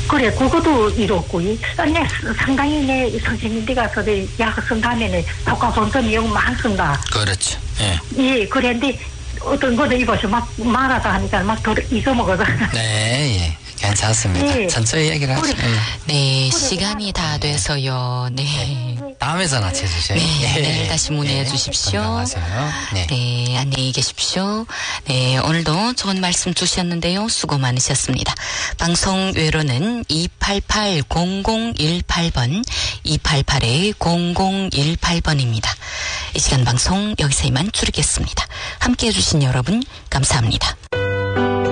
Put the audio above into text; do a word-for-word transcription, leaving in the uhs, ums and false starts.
그래, 그것도 이렇고, 이, 내 상당히 내 선생님들 가서 약쓴 다음에는 효과 본 점이 영 많습니다. 그렇죠. 예. 예, 그런데 어떤 거는 이것이 막 말하다 하니까 막 더 잊어먹어서. 네, 예. 괜찮습니다. 예. 천천히 얘기를 하죠. 그래. 예. 네, 시간이 다 돼서요. 네. 다음에 전화 주세요. 네, 예. 내일 다시 문의해 예. 주십시오. 건강하세요. 네. 네, 안녕히 계십시오. 네, 오늘도 좋은 말씀 주셨는데요. 수고 많으셨습니다. 방송 외로는 이팔팔 공공일팔 번, 이팔팔 공공일팔 번입니다. 이 시간 방송 여기서 이만 줄이겠습니다. 함께해 주신 여러분 감사합니다.